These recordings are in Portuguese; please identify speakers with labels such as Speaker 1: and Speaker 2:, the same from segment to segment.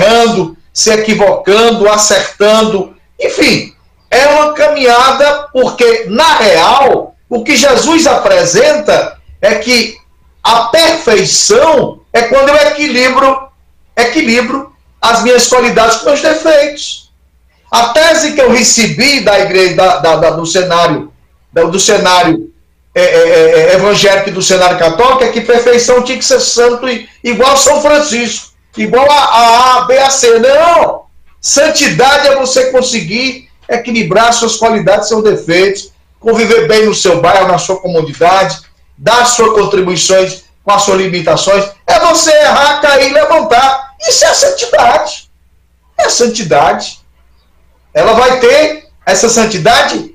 Speaker 1: errando, se equivocando, acertando, enfim, é uma caminhada, porque, na real, o que Jesus apresenta é que a perfeição é quando eu equilibro as minhas qualidades com meus defeitos. A tese que eu recebi da igreja, do cenário evangélico e do cenário católico é que perfeição tinha que ser santo igual São Francisco, igual a B, a C. Não! Santidade é você conseguir equilibrar suas qualidades, seus defeitos, conviver bem no seu bairro, na sua comunidade, dar suas contribuições com as suas limitações. É você errar, cair, levantar. Isso é a santidade. É a santidade. Ela vai ter, essa santidade,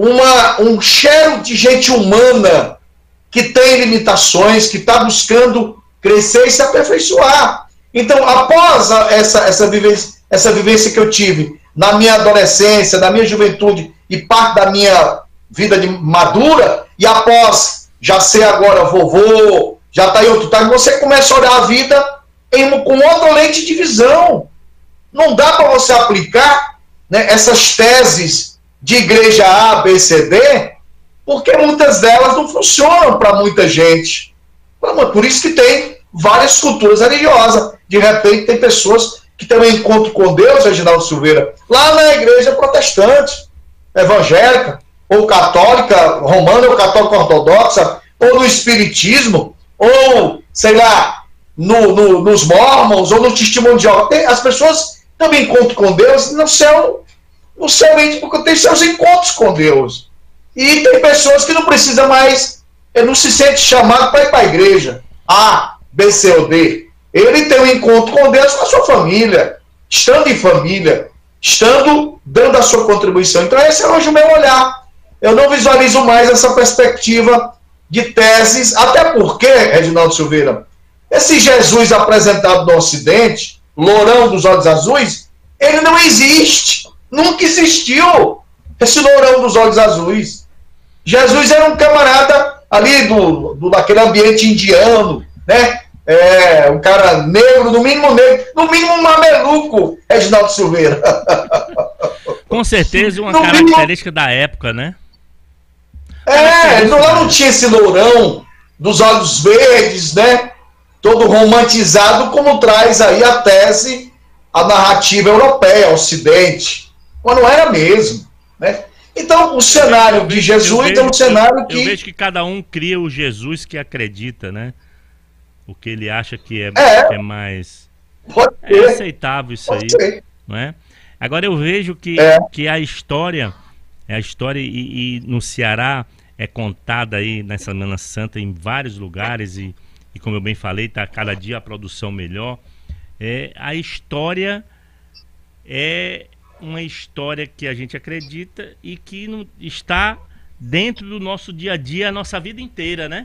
Speaker 1: um cheiro de gente humana que tem limitações, que está buscando crescer e se aperfeiçoar. Então, após essa vivência que eu tive na minha adolescência, na minha juventude e parte da minha vida de madura, e após já ser agora vovô, já está em outro time, você começa a olhar a vida com outra lente de visão. Não dá para você aplicar, né, essas teses de igreja A, B, C, D, porque muitas delas não funcionam para muita gente. Por isso que tem várias culturas religiosas. De repente tem pessoas que também encontram com Deus, Reginaldo Silveira, lá na igreja protestante, evangélica, ou católica romana, ou católica ortodoxa, ou no espiritismo, ou, sei lá, nos mormons, ou no testemunho de Jeová. As pessoas também encontram com Deus no céu porque tem seus encontros com Deus. E tem pessoas que não precisam mais, não se sente chamado para ir para a igreja. A, B, C ou D. Ele tem um encontro com Deus com a sua família, estando em família, dando a sua contribuição. Então esse é hoje o meu olhar. Eu não visualizo mais essa perspectiva de teses, até porque, Reginaldo Silveira, esse Jesus apresentado no Ocidente, lourão dos olhos azuis, ele não existe. Nunca existiu esse lourão dos olhos azuis. Jesus era um camarada ali daquele ambiente indiano, né? Um cara negro, no mínimo um mameluco, Reginaldo Silveira.
Speaker 2: Com certeza uma característica da época, né?
Speaker 1: Lá não tinha esse lourão dos olhos verdes, né? Todo romantizado, como traz aí a tese, a narrativa europeia, Ocidente. Mas não era mesmo, né? Então, o cenário de Jesus é um cenário que...
Speaker 2: Eu vejo que cada um cria o Jesus que acredita, né? O que ele acha que é mais... É aceitável isso aí, não é? Agora eu vejo que a história e no Ceará é contada aí nessa Semana Santa em vários lugares e como eu bem falei, está cada dia a produção melhor. A história é uma história que a gente acredita e que não está dentro do nosso dia a dia, a nossa vida inteira, né?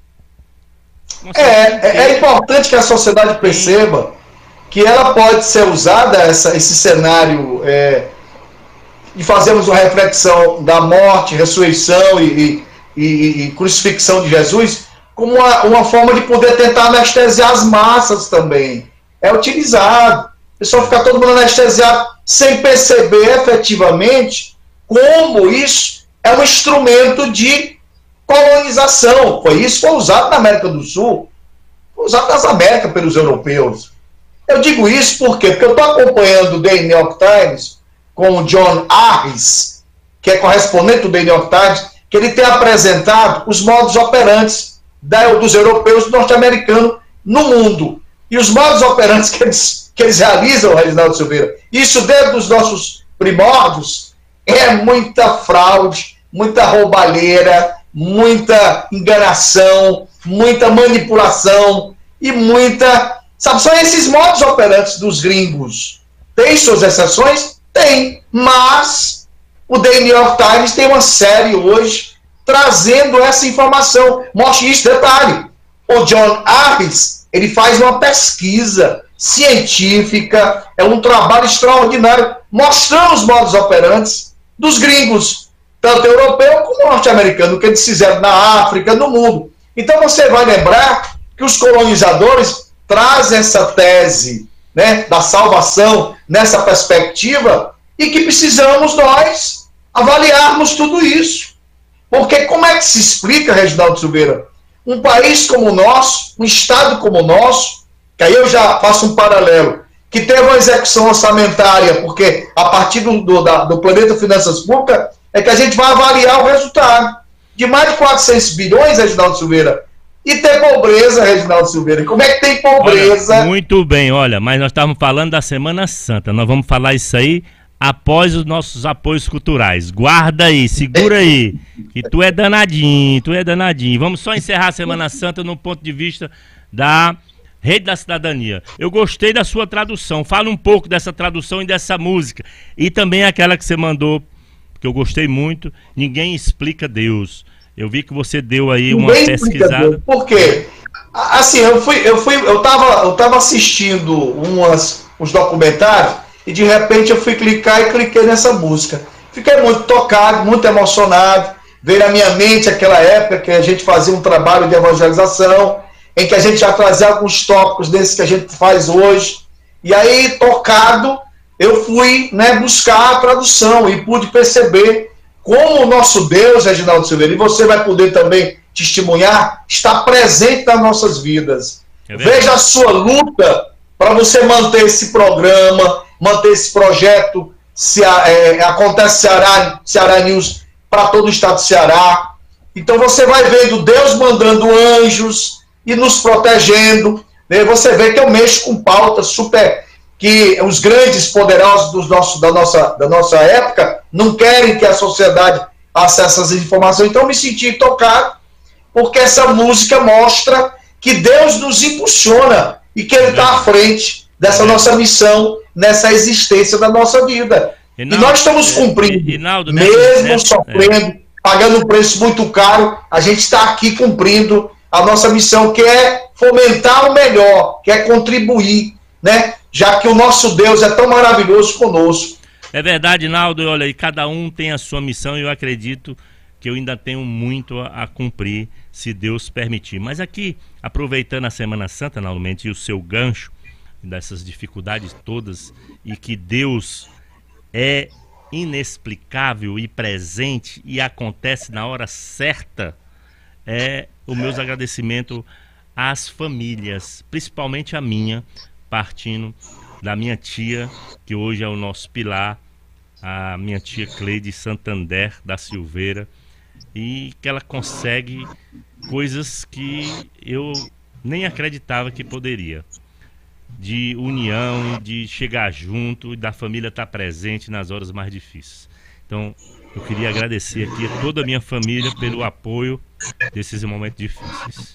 Speaker 1: É importante que a sociedade perceba que ela pode ser usada, esse cenário de fazermos uma reflexão da morte, ressurreição e crucifixão de Jesus como uma forma de poder tentar anestesiar as massas também. É utilizado. O pessoal fica todo mundo anestesiado sem perceber efetivamente como isso é um instrumento de colonização. Foi usado na América do Sul, foi usado nas Américas pelos europeus. Eu digo isso por quê? Porque eu estou acompanhando o The New York Times com o John Harris, que é correspondente do The New York Times, que ele tem apresentado os modos operantes dos europeus e norte-americanos no mundo. E os modos operantes que eles realizam, Reginaldo Silveira, isso dentro dos nossos primórdios, é muita fraude, muita roubalheira, muita enganação, muita manipulação e muita... Sabe, são esses modos operantes dos gringos. Tem suas exceções? Tem. Mas o The New York Times tem uma série hoje trazendo essa informação. Mostre isso, detalhe. O John Harris, ele faz uma pesquisa científica, é um trabalho extraordinário, mostrando os modos operantes dos gringos, tanto europeu como norte-americano, que eles fizeram na África, no mundo. Então você vai lembrar que os colonizadores trazem essa tese né, da salvação nessa perspectiva, e que precisamos nós avaliarmos tudo isso. Porque como é que se explica, Reginaldo Silveira, um país como o nosso, um estado como o nosso, que aí eu já faço um paralelo, que teve uma execução orçamentária, porque a partir do Planeta Finanças Públicas é que a gente vai avaliar o resultado de mais de 400 bilhões, Reginaldo Silveira, e ter pobreza, Reginaldo Silveira. Como é que tem pobreza?
Speaker 2: Olha, muito bem, olha, mas nós estávamos falando da Semana Santa, nós vamos falar isso aí após os nossos apoios culturais. Guarda aí, segura aí, que tu é danadinho, tu é danadinho. Vamos só encerrar a Semana Santa no ponto de vista da Rede da Cidadania. Eu gostei da sua tradução, fala um pouco dessa tradução e dessa música, e também aquela que você mandou, que eu gostei muito, Ninguém Explica Deus. Eu vi que você deu aí uma pesquisada.
Speaker 1: Por quê? Assim, eu tava assistindo uns documentários e de repente eu fui clicar e cliquei nessa música. Fiquei muito tocado, muito emocionado. Veio na minha mente aquela época que a gente fazia um trabalho de evangelização, em que a gente já trazia alguns tópicos desses que a gente faz hoje. E aí, tocado, eu fui, né, buscar a tradução e pude perceber como o nosso Deus, Reginaldo Silveira, e você vai poder também testemunhar, está presente nas nossas vidas. Veja a sua luta para você manter esse programa, manter esse projeto, acontece Ceará News para todo o estado do Ceará. Então você vai vendo Deus mandando anjos e nos protegendo. Né? Você vê que eu mexo com pautas super... que os grandes poderosos da nossa época não querem que a sociedade acesse essas informações. Então eu me senti tocado, porque essa música mostra que Deus nos impulsiona e que Ele está à frente dessa nossa missão, nessa existência da nossa vida. Rinaldo, e nós estamos cumprindo, Rinaldo, mesmo sofrendo, pagando um preço muito caro, a gente está aqui cumprindo a nossa missão, que é fomentar o melhor, que é contribuir, né? Já que o nosso Deus é tão maravilhoso conosco.
Speaker 2: É verdade, Naldo, olha, e cada um tem a sua missão, e eu acredito que eu ainda tenho muito a cumprir, se Deus permitir. Mas aqui, aproveitando a Semana Santa, Naldo Mendes, e o seu gancho dessas dificuldades todas, e que Deus é inexplicável e presente e acontece na hora certa, o meus agradecimentos às famílias, principalmente a minha, partindo da minha tia, que hoje é o nosso pilar, a minha tia Cleide Santander da Silveira, e que ela consegue coisas que eu nem acreditava que poderia, de união, de chegar junto e da família estar presente nas horas mais difíceis. Então eu queria agradecer aqui a toda a minha família pelo apoio desses momentos difíceis.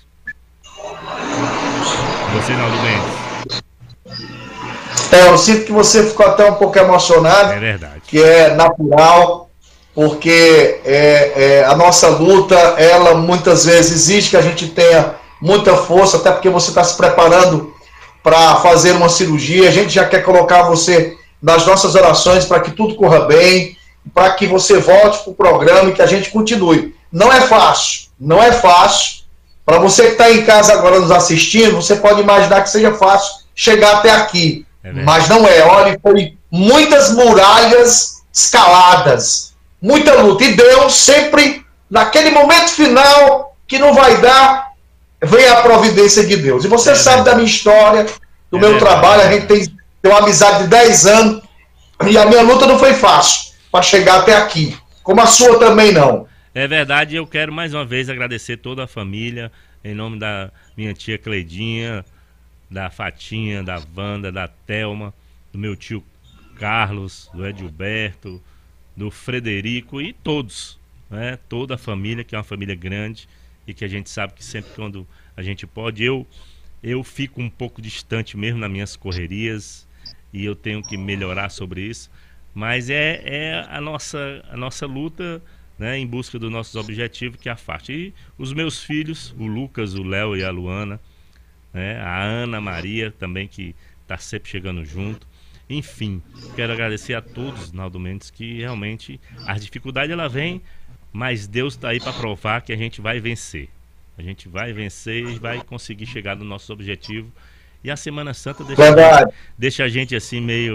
Speaker 2: Você, Naldo Mendes?
Speaker 1: Eu sinto que você ficou até um pouco emocionado.
Speaker 2: É verdade.
Speaker 1: Que é natural, porque a nossa luta, ela muitas vezes exige que a gente tenha muita força, até porque você está se preparando para fazer uma cirurgia. A gente já quer colocar você nas nossas orações para que tudo corra bem, para que você volte para o programa e que a gente continue. Não é fácil, não é fácil. Para você que está em casa agora nos assistindo, você pode imaginar que seja fácil chegar até aqui. Mas não é. Olha, foi muitas muralhas escaladas, muita luta. E Deus sempre, naquele momento final que não vai dar, vem a providência de Deus. E você sabe da minha história, do meu trabalho. A gente tem uma amizade de 10 anos e a minha luta não foi fácil para chegar até aqui, como a sua também não.
Speaker 2: É verdade. Eu quero mais uma vez agradecer toda a família, em nome da minha tia Cleidinha, da Fatinha, da Wanda, da Thelma, do meu tio Carlos, do Edilberto, do Frederico e todos, né? Toda a família, que é uma família grande e que a gente sabe que sempre quando a gente pode, eu fico um pouco distante mesmo nas minhas correrias e eu tenho que melhorar sobre isso, mas é a nossa luta, né, em busca dos nossos objetivos, que é a FAST. E os meus filhos, o Lucas, o Léo e a Luana, né, a Ana Maria também, que está sempre chegando junto. Enfim, quero agradecer a todos, Naldo Mendes, que realmente as dificuldades ela vem, mas Deus está aí para provar que a gente vai vencer. A gente vai vencer e vai conseguir chegar no nosso objetivo. E a Semana Santa
Speaker 1: Verdade.
Speaker 2: deixa a gente assim meio